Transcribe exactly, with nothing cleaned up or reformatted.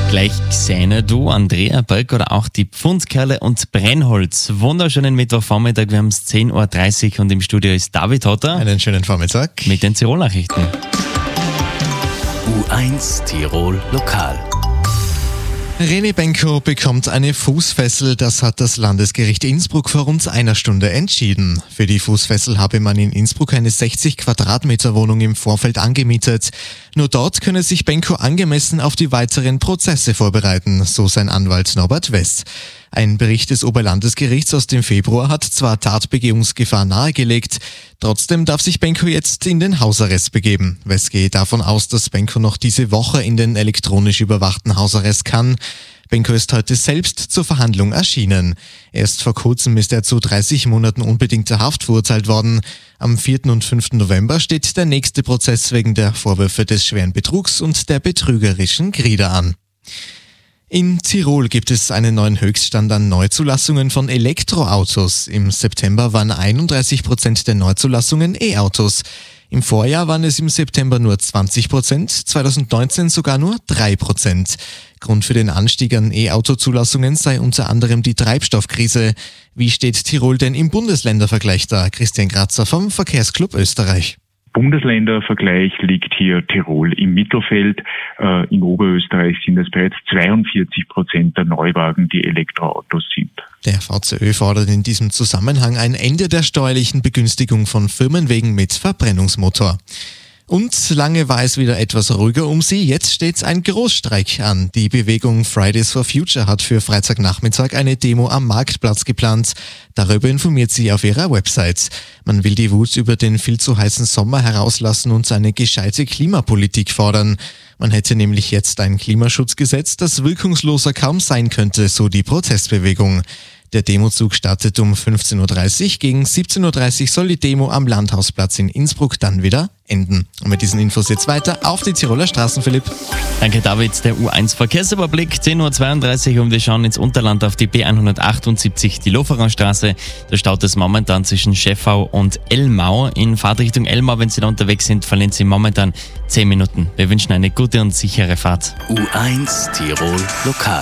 Gleich Xene, du, Andrea Berg oder auch die Pfundkerle und Brennholz. Wunderschönen Mittwochvormittag, wir haben es zehn Uhr dreißig und im Studio ist David Hotter. Einen schönen Vormittag. Mit den Tirol-Nachrichten. U eins Tirol Lokal. René Benko bekommt eine Fußfessel, das hat das Landesgericht Innsbruck vor rund einer Stunde entschieden. Für die Fußfessel habe man in Innsbruck eine sechzig Quadratmeter Wohnung im Vorfeld angemietet. Nur dort könne sich Benko angemessen auf die weiteren Prozesse vorbereiten, so sein Anwalt Norbert Wess. Ein Bericht des Oberlandesgerichts aus dem Februar hat zwar Tatbegehungsgefahr nahegelegt, trotzdem darf sich Benko jetzt in den Hausarrest begeben. Wess geht davon aus, dass Benko noch diese Woche in den elektronisch überwachten Hausarrest kann. Benko ist heute selbst zur Verhandlung erschienen. Erst vor kurzem ist er zu dreißig Monaten unbedingter Haft verurteilt worden. Am vierten und fünften November steht der nächste Prozess wegen der Vorwürfe des schweren Betrugs und der betrügerischen Grieder an. In Tirol gibt es einen neuen Höchststand an Neuzulassungen von Elektroautos. Im September waren einunddreißig Prozent der Neuzulassungen E-Autos. Im Vorjahr waren es im September nur zwanzig Prozent, zweitausendneunzehn sogar nur drei Prozent. Grund für den Anstieg an E-Auto-Zulassungen sei unter anderem die Treibstoffkrise. Wie steht Tirol denn im Bundesländervergleich da? Christian Grazer vom Verkehrsclub Österreich. Bundesländervergleich liegt hier Tirol im Mittelfeld. Äh, in Oberösterreich sind es bereits zweiundvierzig Prozent der Neuwagen, die Elektroautos sind. Der V Z Ö fordert in diesem Zusammenhang ein Ende der steuerlichen Begünstigung von Firmenwagen mit Verbrennungsmotor. Und lange war es wieder etwas ruhiger um sie. Jetzt steht ein Großstreik an. Die Bewegung Fridays for Future hat für Freitagnachmittag eine Demo am Marktplatz geplant. Darüber informiert sie auf ihrer Website. Man will die Wut über den viel zu heißen Sommer herauslassen und eine gescheite Klimapolitik fordern. Man hätte nämlich jetzt ein Klimaschutzgesetz, das wirkungsloser kaum sein könnte, so die Protestbewegung. Der Demozug startet um fünfzehn Uhr dreißig. Gegen siebzehn Uhr dreißig soll die Demo am Landhausplatz in Innsbruck dann wieder enden. Und mit diesen Infos jetzt weiter auf die Tiroler Straßen, Philipp. Danke, David. Der U eins Verkehrsüberblick, zehn Uhr zweiunddreißig und wir schauen ins Unterland auf die B hundertachtundsiebzig, die Lofererstraße. Da staut es momentan zwischen Scheffau und Elmau. In Fahrtrichtung Elmau, wenn Sie da unterwegs sind, verlieren Sie momentan zehn Minuten. Wir wünschen eine gute und sichere Fahrt. U eins Tirol Lokal.